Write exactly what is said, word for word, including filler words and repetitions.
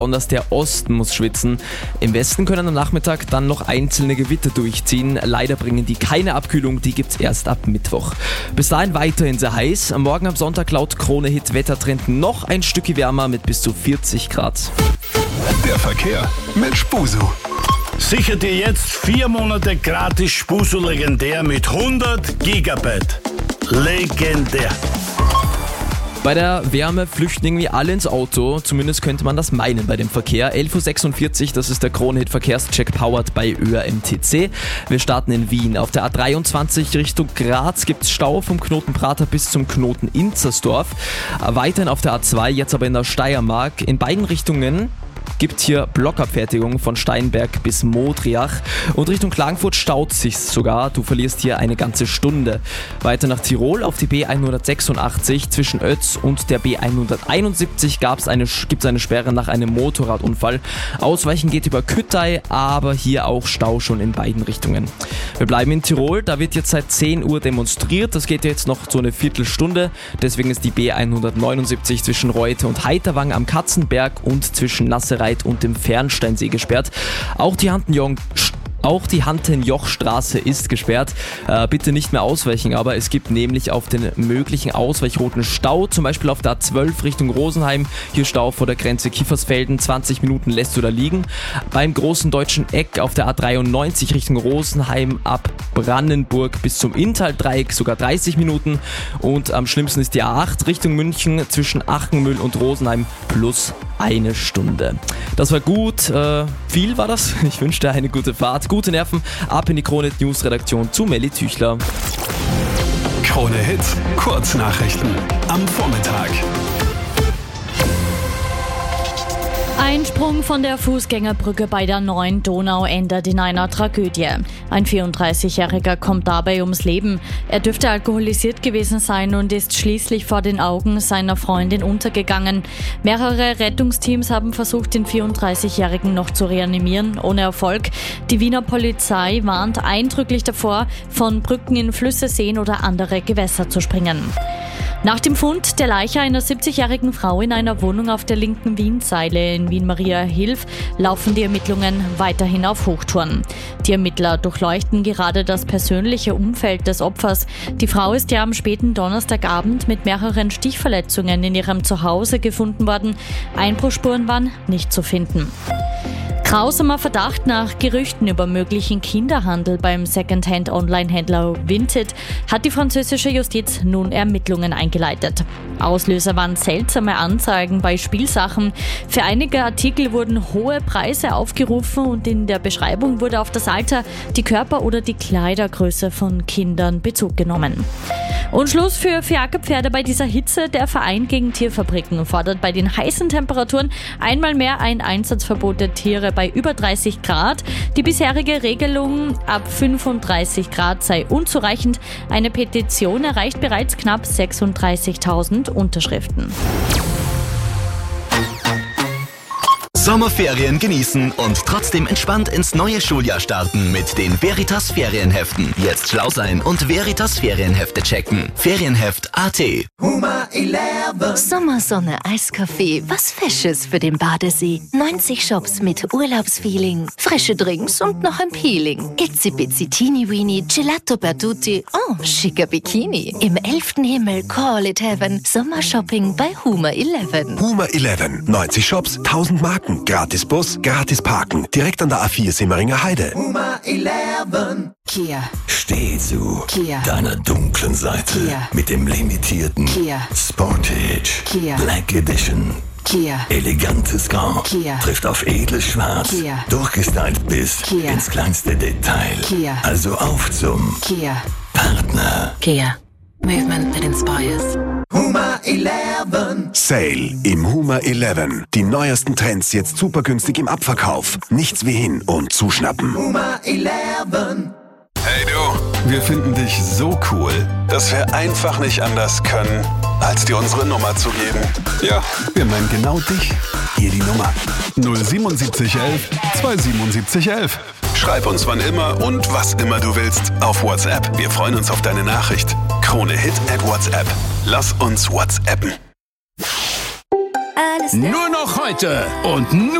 Besonders der Osten muss schwitzen. Im Westen können am Nachmittag dann noch einzelne Gewitter durchziehen. Leider bringen die keine Abkühlung, die gibt's erst ab Mittwoch. Bis dahin weiterhin sehr heiß. Am Morgen am Sonntag laut Krone Hit Wettertrend noch ein Stück wärmer mit bis zu vierzig Grad. Der Verkehr mit Spusu. Sicher dir jetzt vier Monate gratis Spusu legendär mit hundert Gigabyte. Legendär. Bei der Wärme flüchten irgendwie alle ins Auto, zumindest könnte man das meinen bei dem Verkehr. elf Uhr sechsundvierzig, das ist der Krone-Hit Verkehrscheck powered bei Ö R M T C. Wir starten in Wien. Auf der A dreiundzwanzig Richtung Graz gibt's Stau vom Knoten Prater bis zum Knoten Inzersdorf. Weiterhin auf der A zwei, jetzt aber in der Steiermark. In beiden Richtungen gibt hier Blockabfertigung von Steinberg bis Modriach und Richtung Klagenfurt staut sich's sogar. Du verlierst hier eine ganze Stunde. Weiter nach Tirol auf die B hundertsechsundachtzig zwischen Ötz und der B hunderteinundsiebzig gab's eine, gibt's eine Sperre nach einem Motorradunfall. Ausweichen geht über Küttei, aber hier auch Stau schon in beiden Richtungen. Wir bleiben in Tirol, da wird jetzt seit zehn Uhr demonstriert. Das geht jetzt noch so eine Viertelstunde. Deswegen ist die B hundertneunundsiebzig zwischen Reute und Heiterwang am Katzenberg und zwischen Nassereit und dem Fernsteinsee gesperrt. Auch die Hantenjong Auch die Hantenjochstraße ist gesperrt. Äh, bitte nicht mehr ausweichen, aber es gibt nämlich auf den möglichen Ausweichrouten Stau, zum Beispiel auf der A zwölf Richtung Rosenheim. Hier Stau vor der Grenze Kiefersfelden, zwanzig Minuten lässt du da liegen. Beim großen deutschen Eck auf der A dreiundneunzig Richtung Rosenheim ab Brandenburg bis zum Inntal-Dreieck sogar dreißig Minuten. Und am schlimmsten ist die A acht Richtung München zwischen Achenmühl und Rosenheim plus eine Stunde. Das war gut. Äh, viel war das. Ich wünsche dir eine gute Fahrt. Gute Nerven, ab in die Krone News Redaktion zu Melli Tüchler. Krone Hit, Kurznachrichten am Vormittag. Ein Sprung von der Fußgängerbrücke bei der neuen Donau endet in einer Tragödie. Ein vierunddreißigjähriger kommt dabei ums Leben. Er dürfte alkoholisiert gewesen sein und ist schließlich vor den Augen seiner Freundin untergegangen. Mehrere Rettungsteams haben versucht, den vierunddreißigjährigen noch zu reanimieren, ohne Erfolg. Die Wiener Polizei warnt eindrücklich davor, von Brücken in Flüsse, Seen oder andere Gewässer zu springen. Nach dem Fund der Leiche einer siebzigjährigen Frau in einer Wohnung auf der linken Wienseile in Wien-Maria-Hilf laufen die Ermittlungen weiterhin auf Hochtouren. Die Ermittler durchleuchten gerade das persönliche Umfeld des Opfers. Die Frau ist ja am späten Donnerstagabend mit mehreren Stichverletzungen in ihrem Zuhause gefunden worden. Einbruchsspuren waren nicht zu finden. Grausamer Verdacht nach Gerüchten über möglichen Kinderhandel beim Secondhand-Online-Händler Vinted hat die französische Justiz nun Ermittlungen eingeleitet. Auslöser waren seltsame Anzeigen bei Spielsachen. Für einige Artikel wurden hohe Preise aufgerufen und in der Beschreibung wurde auf das Alter, die Körper- oder die Kleidergröße von Kindern Bezug genommen. Und Schluss für Fiakerpferde bei dieser Hitze. Der Verein gegen Tierfabriken fordert bei den heißen Temperaturen einmal mehr ein Einsatzverbot der Tiere bei über dreißig Grad. Die bisherige Regelung ab fünfunddreißig Grad sei unzureichend. Eine Petition erreicht bereits knapp sechsunddreißigtausend Unterschriften. Sommerferien genießen und trotzdem entspannt ins neue Schuljahr starten mit den Veritas Ferienheften. Jetzt schlau sein und Veritas Ferienhefte checken. Ferienheft Punkt A T. Huma elf. Sommersonne, Eiskaffee, was Fesches für den Badesee. neunzig Shops mit Urlaubsfeeling, frische Drinks und noch ein Peeling. Itzy Bitsy Teeny Weeny, Gelato per Tutti, oh, schicker Bikini. Im elften Himmel, call it heaven. Sommershopping bei Huma elf. Huma elf, neunzig Shops, tausend Marken. Gratis Bus, gratis Parken. Direkt an der A vier Semmeringer Heide. Huma elf. Kia. Steh zu Kia. deiner dunklen Seite. Kia. Mit dem limitierten Kia. Sportage Kia. Black Edition. Kia. Elegantes Grau. Kia. Trifft auf edles Schwarz. Kia. Durchgestylt bis Kia. ins kleinste Detail. Kia. Also auf zum Kia. Partner. Kia. Movement that inspires. Huma elf. Sale im Huma elf. Die neuesten Trends jetzt super günstig im Abverkauf. Nichts wie hin und zuschnappen. Huma elf. Hey du, wir finden dich so cool, dass wir einfach nicht anders können, als dir unsere Nummer zu geben. Ja, wir meinen genau dich. Hier die Nummer null sieben sieben eins eins zwei sieben sieben elf. Schreib uns wann immer und was immer du willst auf WhatsApp. Wir freuen uns auf deine Nachricht. Krone Hit at WhatsApp. Lass uns WhatsAppen. Alles Nur noch heute und nur